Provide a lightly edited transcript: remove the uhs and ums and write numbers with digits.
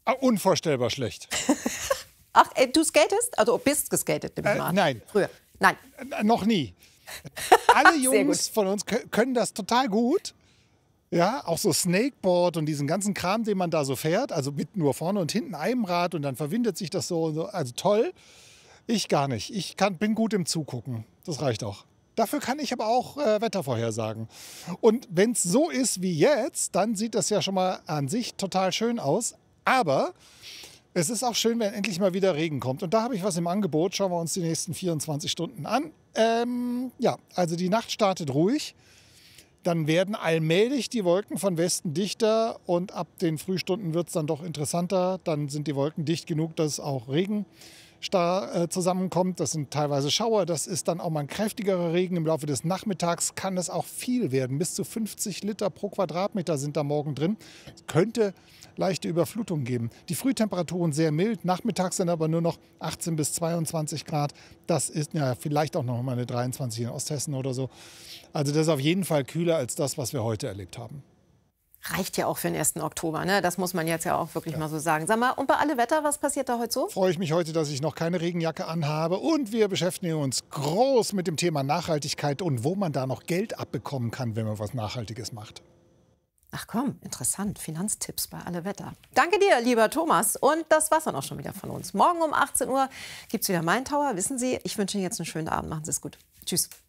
Unvorstellbar schlecht. Ach, du skatest? Also bist geskatet, nehme ich mal an. Nein. Früher? Nein. Noch nie. Alle Jungs von uns können das total gut. Ja, auch so Snakeboard und diesen ganzen Kram, den man da so fährt. Also mit nur vorne und hinten einem Rad und dann verwindet sich das so. Und so. Also toll. Ich gar nicht. Bin gut im Zugucken. Das reicht auch. Dafür kann ich aber auch Wettervorhersagen. Und wenn es so ist wie jetzt, dann sieht das ja schon mal an sich total schön aus. Aber es ist auch schön, wenn endlich mal wieder Regen kommt. Und da habe ich was im Angebot. Schauen wir uns die nächsten 24 Stunden an. Ja, also die Nacht startet ruhig. Dann werden allmählich die Wolken von Westen dichter und ab den Frühstunden wird es dann doch interessanter. Dann sind die Wolken dicht genug, dass auch Regen zusammenkommt. Das sind teilweise Schauer. Das ist dann auch mal ein kräftigerer Regen. Im Laufe des Nachmittags kann es auch viel werden. Bis zu 50 Liter pro Quadratmeter sind da morgen drin. Es könnte leichte Überflutung geben. Die Frühtemperaturen sehr mild. Nachmittags sind aber nur noch 18 bis 22 Grad. Das ist ja vielleicht auch noch mal eine 23 in Osthessen oder so. Also das ist auf jeden Fall kühler als das, was wir heute erlebt haben. Reicht ja auch für den 1. Oktober, ne? Das muss man jetzt ja auch wirklich mal so sagen. Sag mal, und bei Alle Wetter, was passiert da heute so? Freue ich mich heute, dass ich noch keine Regenjacke anhabe. Und wir beschäftigen uns groß mit dem Thema Nachhaltigkeit und wo man da noch Geld abbekommen kann, wenn man was Nachhaltiges macht. Ach komm, interessant. Finanztipps bei Alle Wetter. Danke dir, lieber Thomas. Und das war's dann auch schon wieder von uns. Morgen um 18 Uhr gibt es wieder Main Tower. Wissen Sie, ich wünsche Ihnen jetzt einen schönen Abend. Machen Sie es gut. Tschüss.